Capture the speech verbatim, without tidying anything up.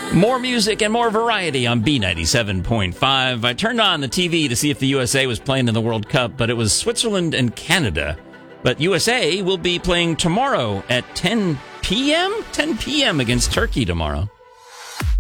More music and more variety on B ninety-seven point five. I turned on the T V to see if the U S A was playing in the World Cup, but it was Switzerland and Canada. But U S A will be playing tomorrow at ten p.m.? ten p.m. against Turkey tomorrow.